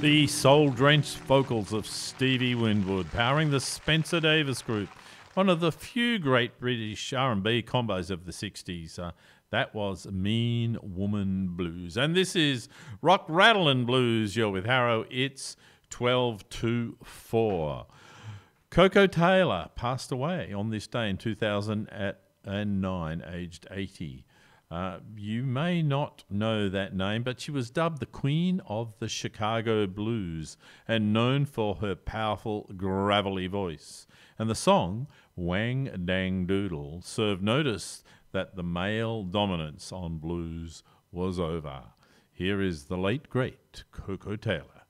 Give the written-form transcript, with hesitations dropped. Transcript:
The soul-drenched vocals of Stevie Winwood powering the Spencer Davis Group, one of the few great British R&B combos of the 60s. That was Mean Woman Blues. And this is Rock Rattlin' Blues. You're with Harrow. It's 12 to 4. Coco Taylor passed away on this day in 2009, aged 80. You may not know that name, but she was dubbed the Queen of the Chicago Blues and known for her powerful, gravelly voice. And the song, Wang Dang Doodle, served notice that the male dominance on blues was over. Here is the late, great Coco Taylor.